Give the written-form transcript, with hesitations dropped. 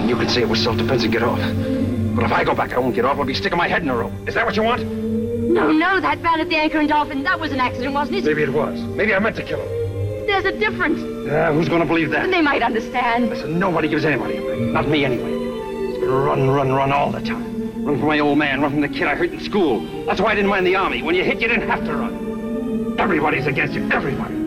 You could say it was self-defense and get off. But if I go back, I won't get off. I'll be sticking my head in a rope. Is that what you want? No, that man at the Anchor and Dolphin, that was an accident, wasn't it? Maybe it was. Maybe I meant to kill him. There's a difference. Who's going to believe that? They might understand. Listen, nobody gives anybody a break. Not me, anyway. It's been run all the time. Run from my old man, run from the kid I hurt in school. That's why I didn't mind the Army. When you hit, you didn't have to run. Everybody's against you. Everybody.